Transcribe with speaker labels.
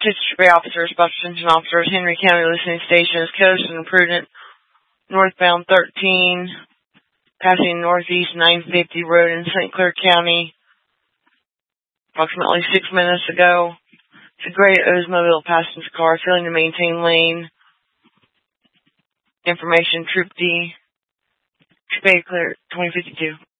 Speaker 1: Citrus Bay officers, special attention officers, Henry County listening station is Coast and Prudent, northbound 13, passing northeast 950 road in St. Clair County, approximately 6 minutes ago. It's a gray Oldsmobile passenger car failing to maintain lane. Information, Troop D, Bay Clear, 2052.